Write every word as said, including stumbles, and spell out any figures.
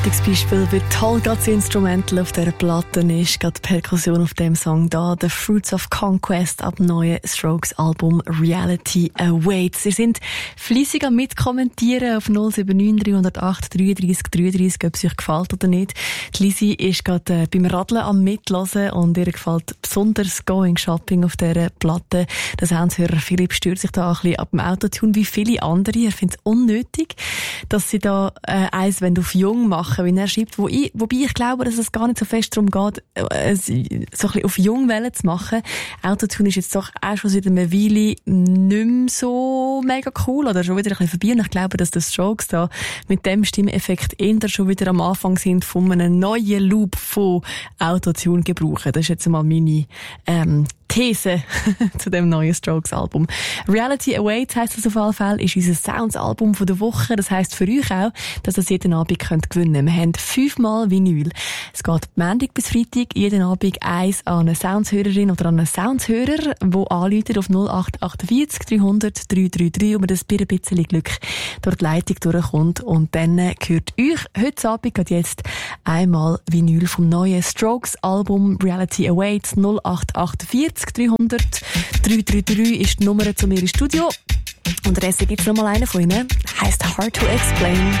Beispiel, wie toll gerade das Instrumental auf dieser Platte ist, gerade die Perkussion auf dem Song da, The Fruits of Conquest ab dem neuen Strokes Album Reality Awaits. Ihr seid fleissig am Mitkommentieren auf null sieben neun drei null acht dreiunddreißig dreiunddreißig, ob es euch gefällt oder nicht. Die Lisi ist gerade äh, beim Radeln am Mitlosen und ihr gefällt besonders Going Shopping auf dieser Platte. Der Soundhörer Philipp stört sich da ein bisschen ab dem Autotune wie viele andere. Er findet es unnötig, dass sie da äh, eins auf jung machen, wie er schreibt, wo ich, wobei ich glaube, dass es gar nicht so fest darum geht, äh, so ein bisschen auf Jungwellen zu machen. Autotune ist jetzt doch auch schon seit einer Weile nicht mehr so mega cool oder schon wieder ein bisschen vorbei. Und ich glaube, dass die Strokes da mit dem Stimmeffekt eher schon wieder am Anfang sind von einem neuen Loop von Autotune gebrauchen. Das ist jetzt mal meine ähm, These zu dem neuen Strokes-Album. Reality Awaits heisst das auf alle Fälle, ist unser Sounds-Album von der Woche. Das heisst für euch auch, dass ihr jeden Abend könnt gewinnen. Wir haben fünfmal Vinyl. Es geht Montag bis Freitag, jeden Abend eins an eine Soundshörerin oder an einen Soundshörer, der anruft auf null acht achtundvierzig dreihundert dreihundertdreiunddreißig und das ein bisschen Glück durch die Leitung durchkommt. Und dann gehört euch heute Abend gerade jetzt einmal Vinyl vom neuen Strokes-Album Reality Awaits. Null acht achtundvierzig dreihundert dreihundertdreiunddreißig ist die Nummer zu mir im Studio. Und der Rest gibt es noch mal einen von ihnen. Heisst Hard to Explain.